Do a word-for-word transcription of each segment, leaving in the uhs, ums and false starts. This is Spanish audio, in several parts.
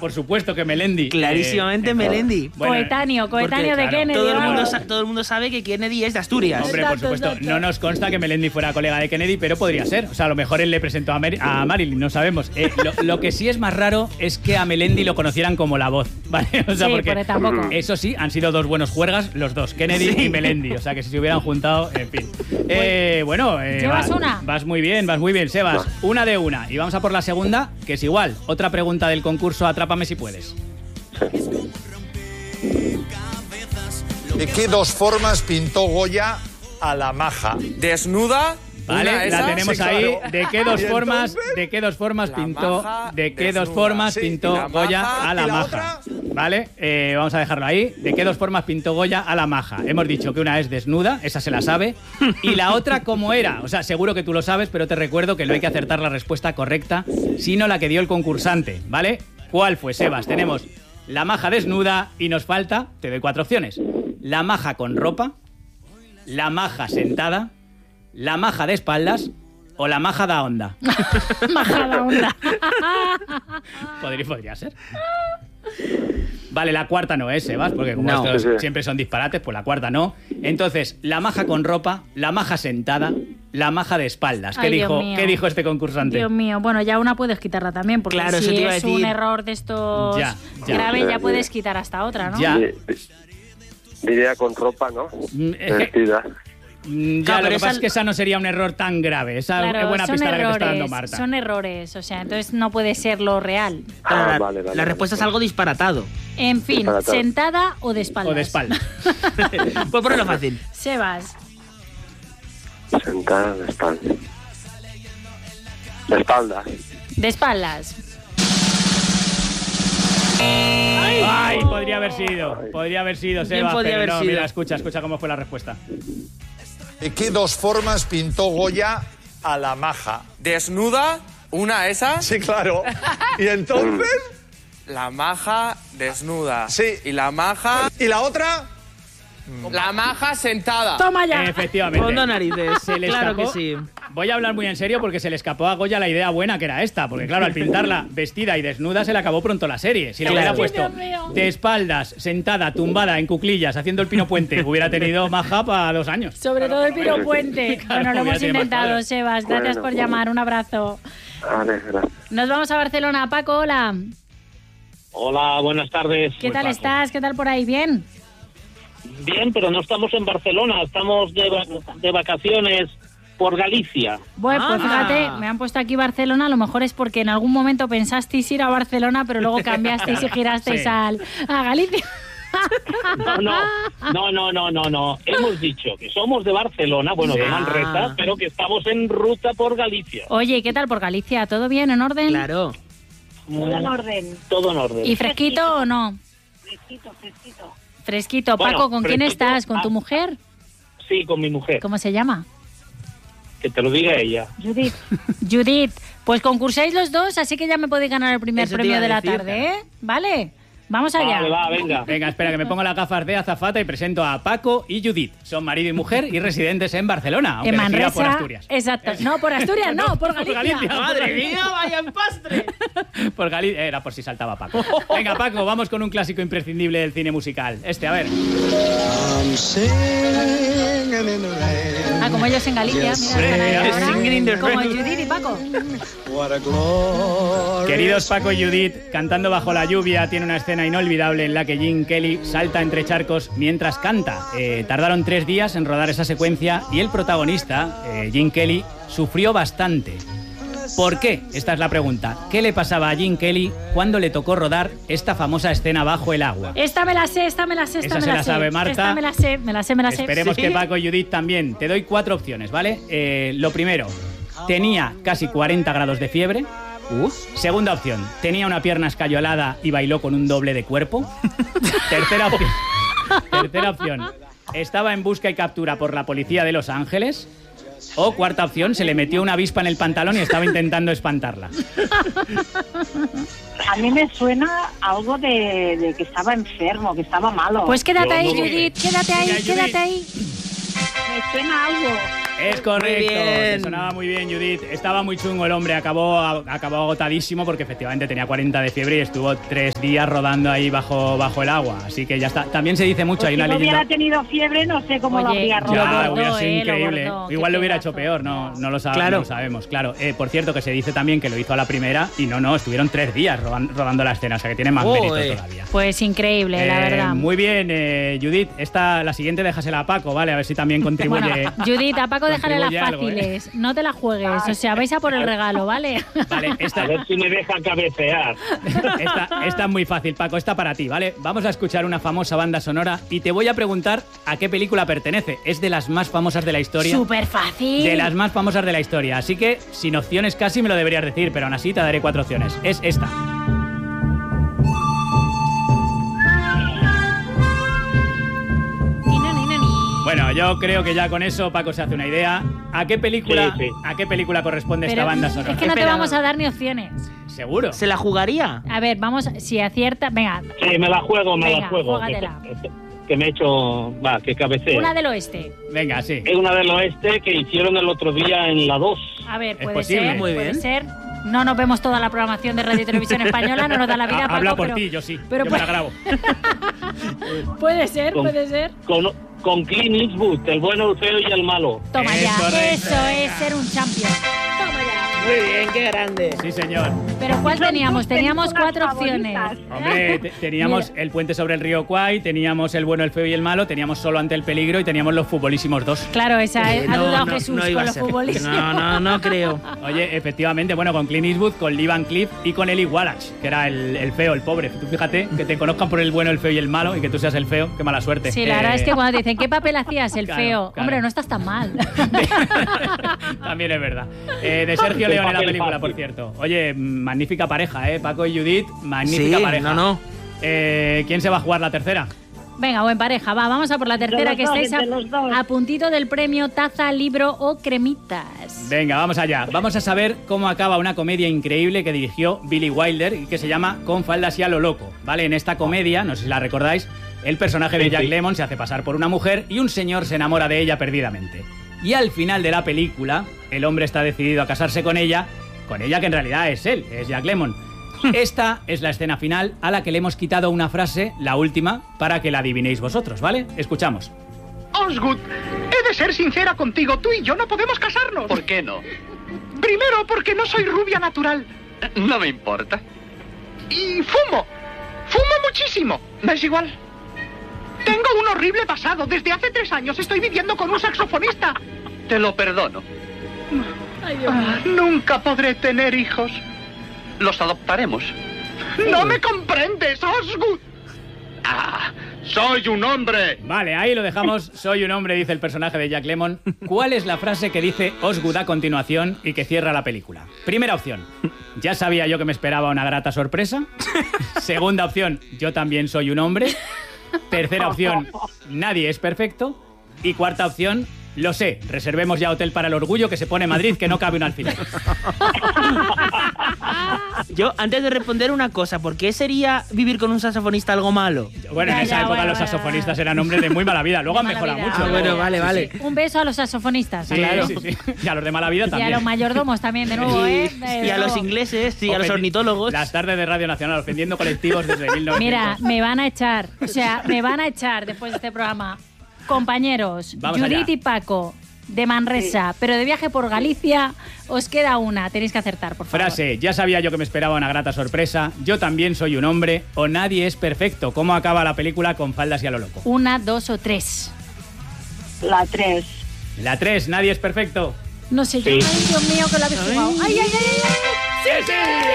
por supuesto que Melendi. Clarísimamente eh, Melendi. Bueno, coetáneo, coetáneo porque, de claro, Kennedy. Todo el, mundo, todo el mundo sabe que Kennedy es de Asturias. Hombre, exacto, por supuesto, exacto. No nos consta que Melendi fuera colega de Kennedy, pero podría ser. O sea, a lo mejor él le presentó a, Mer a Marilyn, no sabemos. Eh, lo, lo que sí es más raro es que a Melendi lo conocieran como la voz, ¿vale? O sea, sí, porque pero tampoco. Eso sí, han sido dos buenos juergas, los dos, Kennedy sí. y Melendi. O sea, que si se hubieran juntado, en fin. Eh, bueno, eh, ¿llevas va, una? Vas muy bien, vas muy bien, Sebas. Una de una. Y vamos a por la segunda, que es igual. Otra pregunta del concurso Atrápame si puedes. ¿De qué dos formas pintó Goya a la maja? Desnuda. Vale, la tenemos sí, ahí. Claro. ¿De qué dos formas, entonces? de qué dos formas la pintó, maja de qué desnuda. dos formas sí, pintó Goya maja, a la, ¿y la maja? Otra? Vale, eh, vamos a dejarlo ahí. ¿De qué dos formas pintó Goya a la maja? Hemos dicho que una es desnuda, esa se la sabe, y la otra cómo era. O sea, seguro que tú lo sabes, pero te recuerdo que no hay que acertar la respuesta correcta, sino la que dio el concursante, ¿vale? ¿Cuál fue, Sebas? Tenemos la maja desnuda y nos falta, te doy cuatro opciones: la maja con ropa, la maja sentada, la maja de espaldas o la maja da onda. Maja da onda. Podría, podría ser. Vale, la cuarta no es, Sebas, porque como no. estos Sí, sí. siempre son disparates, pues la cuarta no. Entonces, la maja con ropa, la maja sentada, la maja de espaldas. ¿Qué, Ay, dijo, Dios mío. ¿qué dijo este concursante? Dios mío, bueno, ya una puedes quitarla también, porque Claro, si eso te iba a es decir. un error de estos Ya, ya. graves, ya puedes quitar hasta otra, ¿no? Ya. Diría con ropa, ¿no? Mm, es que- Vestida. Mm, Ya, Claro, lo que pero pasa esa- es que esa no sería un error tan grave. Esa Claro, es buena son pista la que te está errores, dando Marta. son errores, o sea, entonces no puede ser lo real. Claro, Ah, la, vale, vale, la vale. respuesta es algo disparatado. En fin, Disparatado. sentada o de espaldas. O de espaldas. Pues ponerlo fácil. Sebas, Sentada de espalda. De espalda. de espaldas. Ay, podría haber sido. Podría haber sido, Bien Sebas, podría pero haber no, sido. mira, escucha, escucha cómo fue la respuesta. ¿De qué dos formas pintó Goya a la maja? Desnuda. Una esa. Sí, claro. ¿Y entonces? La maja desnuda. Sí. Y la maja. ¿Y la otra? La maja sentada. Toma ya. Efectivamente. Fondo narices. Se le Claro escapó. que sí. Voy a hablar muy en serio porque se le escapó a Goya la idea buena que era esta. Porque claro, al pintarla vestida y desnuda se le acabó pronto la serie. Si le hubiera Claro. puesto Dios mío. de espaldas, sentada, tumbada, en cuclillas, haciendo el pino puente, hubiera tenido maja para dos años. Sobre todo el Piro Puente. Claro, Bueno, lo hemos hubiera sido más intentado, padre. Sebas. Gracias Bueno. por llamar. Un abrazo. Vale, gracias. Nos vamos a Barcelona. Paco, hola. Hola, buenas tardes. ¿Qué tal estás? ¿Qué tal por ahí? ¿Bien? Bien, pero no estamos en Barcelona, estamos de, va- de vacaciones por Galicia. Bueno, pues Ah. fíjate, me han puesto aquí Barcelona. A lo mejor es porque en algún momento pensasteis ir a Barcelona, pero luego cambiasteis y girasteis Sí. al, a Galicia. No, no, no, no, no, no, no. Hemos dicho que somos de Barcelona, bueno, de Ah. Manresa, pero que estamos en ruta por Galicia. Oye, ¿y qué tal por Galicia? ¿Todo bien? ¿En orden? Claro. Todo en orden. Todo en orden. ¿Y fresquito o no? Fresquito, fresquito. Fresquito. Bueno, Paco, ¿con quién fresquito, estás? ¿Con tu ah. mujer? Sí, con mi mujer. ¿Cómo se llama? Que te lo diga ella. Judith. Judith, pues concursáis los dos, así que ya me podéis ganar el primer Eso te premio iba a de la decir. tarde, ¿eh? ¿Vale? Vamos allá. Vale, va, venga. Venga, espera, que me pongo las gafas de azafata y presento a Paco y Judith. Son marido y mujer y residentes en Barcelona, aunque En de gira Manresa. por Asturias. Exacto. No, por Asturias no, por por Galicia. Galicia. ¡Madre mía, vaya empastre! Por Galicia. Era por si saltaba Paco. Venga, Paco, vamos con un clásico imprescindible del cine musical. Este, a ver. Ah, como ellos en Galicia. Mira, Hombre, están ahí ahora. singing in the Como rain. Judith y Paco. Queridos Paco y Judith, Cantando bajo la lluvia tiene una escena inolvidable en la que Gene Kelly salta entre charcos mientras canta. Eh, tardaron tres días en rodar esa secuencia y el protagonista, eh, Gene Kelly, sufrió bastante. ¿Por qué? Esta es la pregunta. ¿Qué le pasaba a Gene Kelly cuando le tocó rodar esta famosa escena bajo el agua? Esta me la sé, esta me la sé, esta Esa me se la, la sé. sabe Marta. Esta me la sé, me la sé, me la sé. Esperemos ¿Sí? que Paco y Judith también. Te doy cuatro opciones, ¿vale? Eh, lo primero, tenía casi cuarenta grados de fiebre. Segunda opción, tenía una pierna escayolada y bailó con un doble de cuerpo. Tercera opción, tercera opción, estaba en busca y captura por la policía de Los Ángeles. O cuarta opción, se le metió una avispa en el pantalón y estaba intentando espantarla. A mí me suena algo de, de que estaba enfermo, que estaba malo. Pues quédate Yo ahí, no lo Judith, quédate ahí, Venga, Judith. quédate ahí. Me suena algo. Es correcto, Muy bien. te sonaba muy bien, Judith. Estaba muy chungo el hombre, acabó, acabó agotadísimo porque efectivamente tenía cuarenta de fiebre y estuvo tres días rodando ahí bajo, bajo el agua. Así que ya está. También se dice mucho, Pues hay si una no leyenda. hubiera tenido fiebre, no sé cómo lo Oye, habría lo rodado. Ya, bordó, hubiera sido eh, lo increíble. bordó, Igual qué lo hubiera pedazo. hecho peor, no, no, lo, sab- Claro. no lo sabemos, claro. Eh, por cierto, que se dice también que lo hizo a la primera y no, no, estuvieron tres días rodan- rodando la escena, o sea que tiene más Joder. mérito todavía. Pues increíble, la Eh, verdad. Muy bien, eh, Judith. Esta, la siguiente déjasela a Paco, ¿vale? A ver si también contribuye. Bueno, Judith, a Paco déjale las contribuye algo, ¿eh? fáciles. No te las juegues. O sea, vais a por el regalo, ¿vale? Vale, A esta, ver si me deja cabecear. esta, esta es muy fácil, Paco. Esta para ti, ¿vale? Vamos a escuchar una famosa banda sonora y te voy a preguntar a qué película pertenece. Es de las más famosas de la historia. Súper fácil. De las más famosas de la historia. Así que, sin opciones casi me lo deberías decir, pero aún así te daré cuatro opciones. Es esta. Ni, ni, ni, ni, ni. Bueno, yo creo que ya con eso Paco se hace una idea. ¿A qué película, Sí, sí. ¿a qué película corresponde Pero esta banda es sonora? que no te Espera. vamos a dar ni opciones. ¿Seguro? ¿Se la jugaría? A ver, vamos, si acierta, venga, Sí, me la juego, me Venga, la juego. Que, júgatela. que me he hecho... Va, que cabeceo. una del oeste. Venga, sí. Es una del oeste que hicieron el otro día en la dos. A ver, Es puede posible. ser, Muy puede bien. ser. No nos vemos toda la programación de Radio y Televisión Española, no nos da la vida, Ha- Paco, Habla por pero ti, yo sí. pero yo me la puede- grabo. puede ser, Con- puede ser. Con, con Clint Eastwood, el bueno, el feo y el malo. Toma Es ya, correcto. eso es ser un champion. Toma ya. Muy bien, qué grande. Sí, señor. Pero ¿cuál Son teníamos? tus Teníamos películas cuatro opciones. favoritas. Hombre, te- teníamos Mira. El puente sobre el río Kwai, teníamos El bueno, el feo y el malo, teníamos Solo ante el peligro y teníamos Los futbolísimos dos. Claro, esa eh, ha No, dudado no, Jesús no iba con a los ser. futbolistas. No, no, no creo. Oye, efectivamente, bueno, con Clint Eastwood, con Lee Van Cleef y con Eli Wallach, que era el, el feo, el pobre. Tú fíjate, que te conozcan por el bueno, el feo y el malo y que tú seas el feo, qué mala suerte. Sí, la verdad Eh, es que cuando te dicen, ¿qué papel hacías? El Claro, feo. claro. Hombre, no estás tan mal. También es verdad. Eh, de Sergio Qué Leone la papel película, fácil. por cierto. Oye, magnífica pareja, ¿eh? Paco y Judith, magnífica Sí, pareja. no, no. Eh, ¿Quién se va a jugar la tercera? Venga, buen pareja, va, vamos a por la tercera, los que dos, estáis a, entre los dos. a puntito del premio taza, libro o cremitas. Venga, vamos allá. Vamos a saber cómo acaba una comedia increíble que dirigió Billy Wilder y que se llama Con faldas y a lo loco. ¿Vale? En esta comedia, no sé si la recordáis, el personaje de Sí, Jack sí. Lemmon se hace pasar por una mujer y un señor se enamora de ella perdidamente. Y al final de la película, el hombre está decidido a casarse con ella, con ella que en realidad es él, es Jack Lemmon. Esta es la escena final a la que le hemos quitado una frase, la última, para que la adivinéis vosotros, ¿vale? Escuchamos. Osgood, he de ser sincera contigo. Tú y yo no podemos casarnos. ¿Por qué no? Primero, porque no soy rubia natural. No me importa. Y fumo. Fumo muchísimo. ¿Me es igual? Tengo un horrible pasado. Desde hace tres años estoy viviendo con un saxofonista. Te lo perdono. Ah, nunca podré tener hijos. Los adoptaremos. No me comprendes, Osgood. ¡Ah! ¡Soy un hombre! Vale, ahí lo dejamos. Soy un hombre, dice el personaje de Jack Lemmon. ¿Cuál es la frase que dice Osgood a continuación y que cierra la película? Primera opción. Ya sabía yo que me esperaba una grata sorpresa. Segunda opción. Yo también soy un hombre. Tercera opción. Nadie es perfecto. Y cuarta opción. Lo sé, reservemos ya hotel para el orgullo que se pone Madrid, que no cabe un alfiler. Yo, antes de responder una cosa, ¿por qué sería vivir con un saxofonista algo malo? Bueno, en Ya, esa ya, época bueno, los bueno, saxofonistas eran hombres de muy mala vida. Luego han De mala mejorado vida. mucho. Ah, bueno, vale, vale. Un beso a los saxofonistas. Sí, claro. sí, sí. Y a los de mala vida Y a también. los mayordomos también, de nuevo, ¿eh? Y, De y a los nuevo. ingleses y a los Ofendi- ornitólogos. Las tardes de Radio Nacional ofendiendo colectivos desde mil novecientos. Mira, me van a echar. O sea, me van a echar después de este programa. Compañeros, Vamos Judith allá. y Paco, de Manresa, pero de viaje por Galicia, os queda una. Tenéis que acertar, por favor. Frase, ya sabía yo que me esperaba una grata sorpresa, yo también soy un hombre, o nadie es perfecto. ¿Cómo acaba la película Con faldas y a lo loco? Una, dos o tres. La tres. La tres, nadie es perfecto. No sé yo. Sí. Ay, Dios mío, que la habéis jugado. ¡Ay, ay, ay, ay! ¡Sí, sí!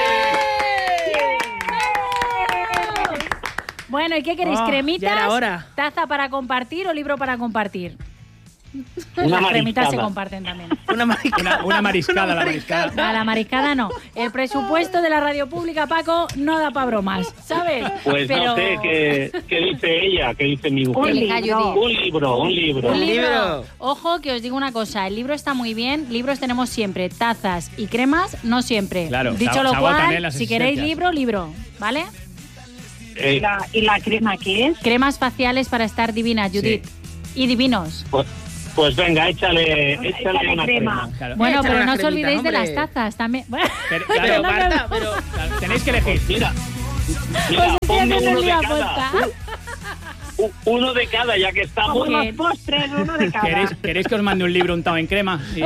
Bueno, ¿y qué queréis? Oh, ¿Cremitas? ya era hora. ¿Taza para compartir o libro para compartir? Una Las cremitas se mariscada. comparten también. Una, marica- Una, una mariscada, la mariscada. A la mariscada no. El presupuesto de la radio pública, Paco, no da para bromas, ¿sabes? Pues Pero- no sé qué, qué dice ella, qué dice mi mujer. Que elija Judith. Un libro, un libro. Un libro. libro. Ojo, que os digo una cosa, el libro está muy bien, libros tenemos siempre, tazas y cremas, no siempre. Claro, Dicho se lo agotan, cual, ¿eh? las si queréis existencias. libro, libro, ¿vale? Eh, ¿Y la, y la crema qué es? Cremas faciales para estar divinas, Judith. Y divinos. pues, Pues venga, échale, échale, Échale una crema. crema. Claro. Bueno, Échale pero una no os cremita, olvidéis de hombre. las tazas también. Bueno, Pero, Pero, claro, Marta, pero... claro, tenéis que elegir. Mira, os mira, estoy ponme haciendo uno el de lío cada. aposta. U- Uno de cada, ya que estamos. Ok. Unos postres, uno de cada. ¿Queréis, ¿Queréis que os mande un libro untado en crema? Y-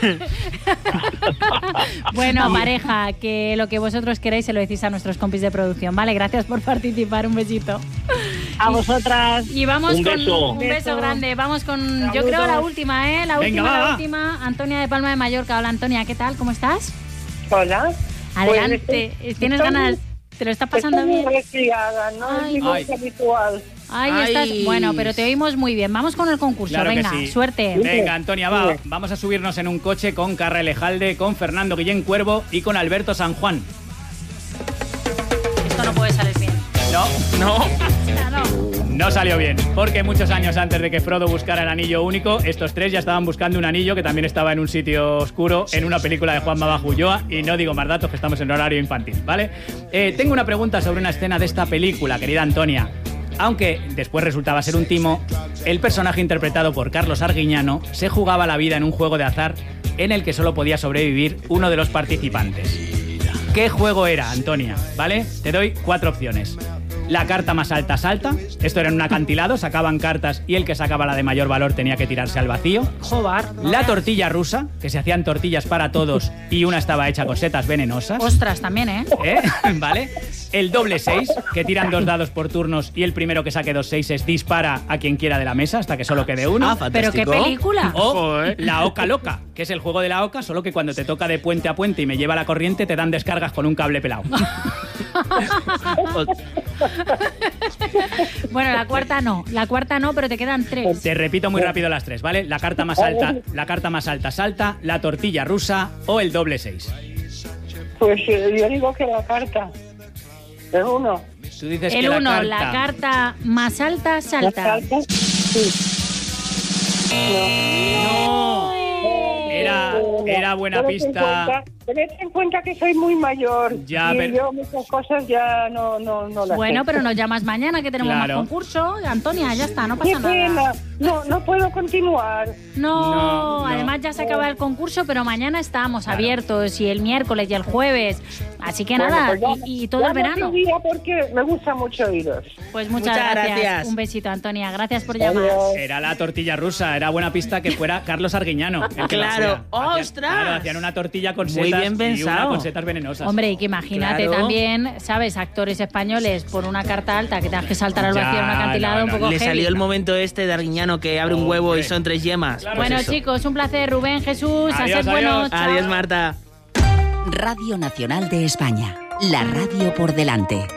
Bueno, pareja, que lo que vosotros queráis se lo decís a nuestros compis de producción, ¿vale? Gracias por participar, un besito. A vosotras. Y vamos Un con beso. un beso Beso. grande. Vamos con, yo Saludos. creo, la última, ¿eh? La Venga, última, va, la va. última. Antonia de Palma de Mallorca. Hola, Antonia, ¿qué tal? ¿Cómo estás? Hola. Adelante. Pues, ¿Tienes estoy- ganas? ¿Te lo está pasando Estoy muy bien? resfriada, no Ay. es mi voz Ay. habitual. Ahí Ay. estás. Bueno, pero te oímos muy bien. Vamos con el concurso. Claro que Venga, sí. suerte. Venga, Antonia, va. Vamos a subirnos en un coche con Carra Elejalde, con Fernando Guillén Cuervo y con Alberto San Juan. Esto no puede salir bien. No, No. Claro. no salió bien, porque muchos años antes de que Frodo buscara el anillo único, estos tres ya estaban buscando un anillo que también estaba en un sitio oscuro, en una película de Juan Bajo Ulloa, y no digo más datos, que estamos en horario infantil, ¿vale? Eh, tengo una pregunta sobre una escena de esta película, querida Antonia. Aunque después resultaba ser un timo, el personaje interpretado por Carlos Arguiñano se jugaba la vida en un juego de azar en el que solo podía sobrevivir uno de los participantes. ¿Qué juego era, Antonia? ¿Vale? Te doy cuatro opciones. La carta más alta salta. Esto era en un acantilado, sacaban cartas y el que sacaba la de mayor valor tenía que tirarse al vacío. Jobar. La tortilla rusa, que se hacían tortillas para todos y una estaba hecha con setas venenosas. Ostras, también, ¿eh? ¿Eh? ¿Vale? El doble seis, que tiran dos dados por turnos y el primero que saque dos seises dispara a quien quiera de la mesa hasta que solo quede uno. Ah, Pero qué fantástico. película. O Joder. la oca loca, que es el juego de la oca, solo que cuando te toca de puente a puente y me lleva la corriente te dan descargas con un cable pelado. Bueno, la cuarta no. La cuarta no, pero te quedan tres. Te repito muy rápido las tres, ¿vale? La carta más alta, la carta más alta salta, la tortilla rusa o el doble seis. Pues eh, yo digo que la carta. El uno. Tú dices El que la uno, carta... la carta más alta ¿La salta. carta? Sí. No. Era, era buena Tened en pista. cuenta- Tened en cuenta que soy muy mayor. Ya, y pero- yo muchas cosas ya no, no, no las Bueno, sé. pero nos llamas mañana que tenemos Claro. más concurso. Antonia, ya está, no Qué pasa pena. nada. No, no puedo continuar. No, No, no. además ya se acaba el concurso, pero mañana estamos Claro. abiertos y el miércoles y el jueves. Así que Bueno, nada, pues ya- y, y todo ya el no verano. te diría porque me gusta mucho oíros. Pues muchas, Muchas gracias. gracias. Un besito, Antonia. Gracias por llamar. Adiós. Era la tortilla rusa, era buena pista que fuera Carlos Arguiñano. el que la Claro. hacía. Hacían- ¡Ostras! Claro, hacían una tortilla con Muy setas bien y una pensado. con setas venenosas. Hombre, y que imagínate Claro. también, ¿sabes? Actores españoles por una carta alta que tengas que saltar al Ya, vacío en un acantilado no, un no, poco Le heavy. salió el momento este de Arguiñano que abre un huevo Hombre. y son tres yemas. Claro. Pues Bueno, eso. chicos, un placer. Rubén, Jesús, a Adiós, ser buenos. adiós. Chao. Adiós, Marta. Radio Nacional de España. La radio por delante.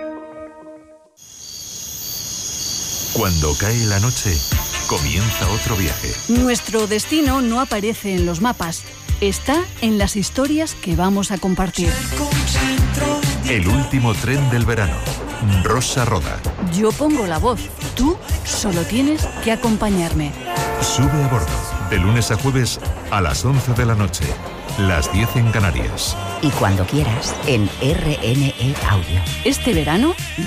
Cuando cae la noche, comienza otro viaje. Nuestro destino no aparece en los mapas, está en las historias que vamos a compartir. El último tren del verano. Rosa Roda. Yo pongo la voz, tú solo tienes que acompañarme. Sube a bordo. De lunes a jueves a las once de la noche. Las diez en Canarias. Y cuando quieras, en R N E Audio. Este verano,